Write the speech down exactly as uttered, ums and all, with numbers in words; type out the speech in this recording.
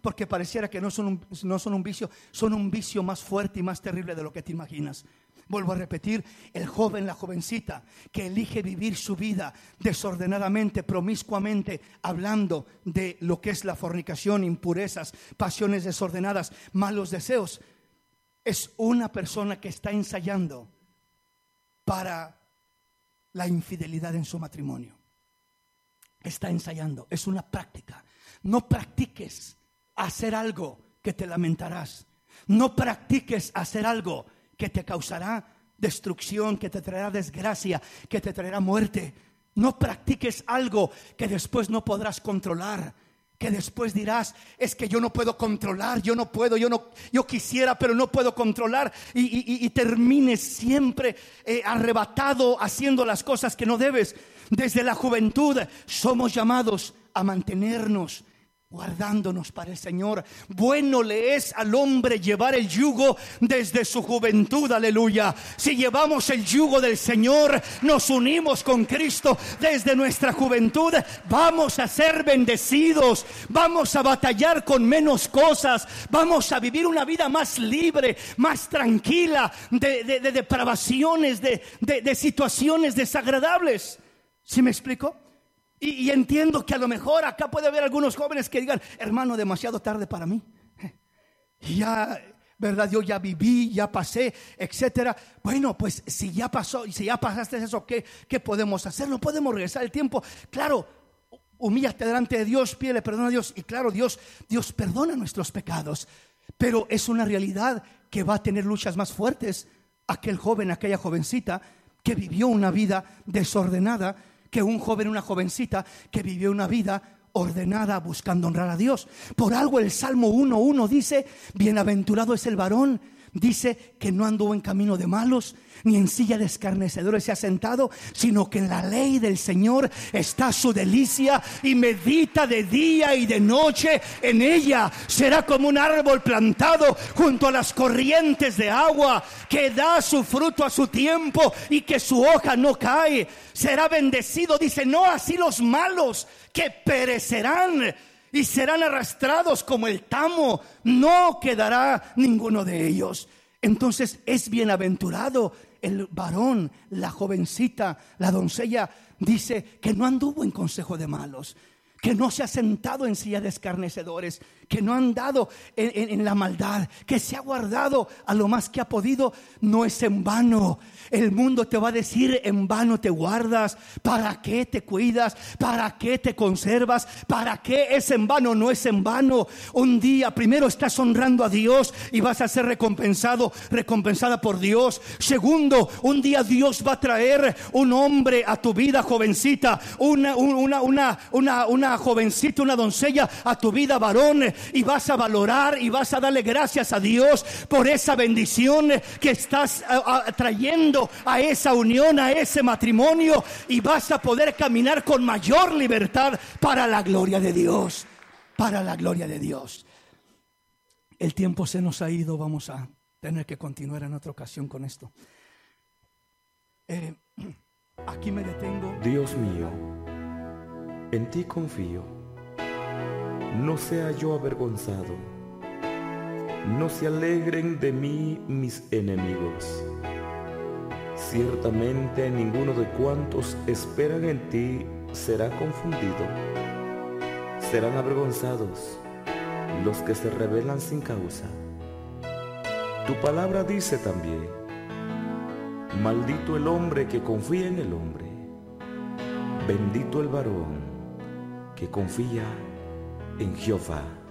porque pareciera que no son, un, no son un vicio, son un vicio más fuerte y más terrible de lo que te imaginas. Vuelvo a repetir, el joven, la jovencita que elige vivir su vida desordenadamente, promiscuamente, hablando de lo que es la fornicación, impurezas, pasiones desordenadas, malos deseos, es una persona que está ensayando para la infidelidad en su matrimonio. Está ensayando, es una práctica. No practiques hacer algo que te lamentarás. No practiques hacer algo que te causará destrucción, que te traerá desgracia, que te traerá muerte. No practiques algo que después no podrás controlar, que después dirás, es que yo no puedo controlar, yo no puedo, yo no, yo quisiera, pero no puedo controlar, y, y, y termines siempre eh, arrebatado haciendo las cosas que no debes. Desde la juventud somos llamados a mantenernos guardándonos para el Señor. Bueno le es al hombre llevar el yugo desde su juventud, aleluya. Si llevamos el yugo del Señor, nos unimos con Cristo desde nuestra juventud, vamos a ser bendecidos, vamos a batallar con menos cosas, vamos a vivir una vida más libre, más tranquila de, de, de depravaciones, de, de, de situaciones desagradables. ¿Sí me explico? Y, y entiendo que a lo mejor acá puede haber algunos jóvenes que digan, hermano, demasiado tarde para mí. Ya, ¿verdad? Yo ya viví, ya pasé, etcétera. Bueno, pues si ya pasó, si ya pasaste eso, ¿qué, qué podemos hacer? No podemos regresar el tiempo. Claro, humíllate delante de Dios, pídele perdón a Dios. Y claro, Dios, Dios perdona nuestros pecados. Pero es una realidad que va a tener luchas más fuertes aquel joven, aquella jovencita que vivió una vida desordenada, que un joven, una jovencita que vivió una vida ordenada buscando honrar a Dios. Por algo el Salmo uno uno dice, bienaventurado es el varón, dice que no anduvo en camino de malos, ni en silla de escarnecedores se ha sentado, sino que en la ley del Señor está su delicia, y medita de día y de noche en ella. Será como un árbol plantado junto a las corrientes de agua, que da su fruto a su tiempo y que su hoja no cae. Será bendecido, dice, no así los malos, que perecerán y serán arrastrados como el tamo, no quedará ninguno de ellos. Entonces es bienaventurado el varón, la jovencita, la doncella, dice que no anduvo en consejo de malos, que no se ha sentado en silla de escarnecedores, que no ha andado en, en, en la maldad, que se ha guardado a lo más que ha podido. No es en vano. El mundo te va a decir, en vano te guardas, ¿para qué te cuidas? ¿Para qué te conservas? ¿Para qué es en vano? No es en vano. Un día primero estás honrando a Dios y vas a ser recompensado, recompensada por Dios. Segundo, un día Dios va a traer un hombre a tu vida, jovencita, una, una, una, una, una jovencita, una doncella a tu vida, varón, y vas a valorar y vas a darle gracias a Dios por esa bendición que estás a, a, trayendo a esa unión, a ese matrimonio, y vas a poder caminar con mayor libertad para la gloria de Dios, para la gloria de Dios. El tiempo se nos ha ido, vamos a tener que continuar en otra ocasión con esto. Eh, aquí me detengo. Dios mío, en ti confío, no sea yo avergonzado, no se alegren de mí mis enemigos. Ciertamente ninguno de cuantos esperan en ti será confundido. Serán avergonzados los que se rebelan sin causa. Tu palabra dice también, maldito el hombre que confía en el hombre, bendito el varón que confía en Jehová.